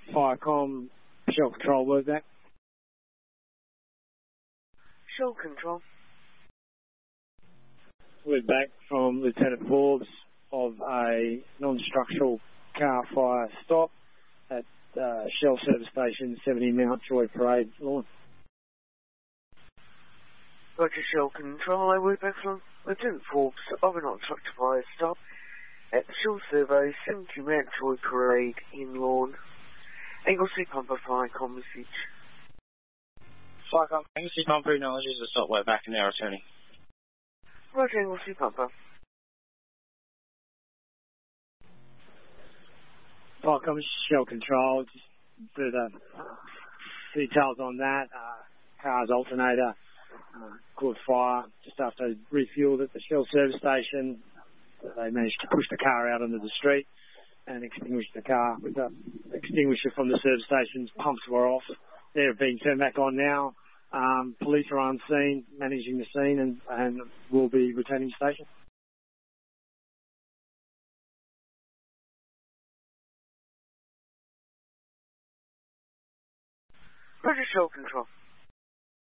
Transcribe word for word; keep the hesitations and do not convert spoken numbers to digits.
Firecom, Shell Control, word back. Shell Control. Word back from Lieutenant Forbes of a non-structural car fire stop at uh, Shell Service Station, seventy Mount Joy Parade Lawn. Roger, Shell Control. I word back from Lieutenant Forbes of a non-structural fire stop at Shell Survey, seventy Mount Joy Parade in Lawn. Anglesey Pumper, Firecom message. Firecom, Anglesey Pumper acknowledges the stop. We're back and now returning. Roger, Anglesey Pumper. Firecom, Shell Control, just do the details on that. Uh, car's alternator uh, caught fire just after refueled at the Shell service station. They managed to push the car out onto the street and extinguish the car with the extinguisher from the service station's pumps were off. They're being turned back on now. Um, police are on scene, managing the scene, and, and will be returning station. Roger, Shell Control.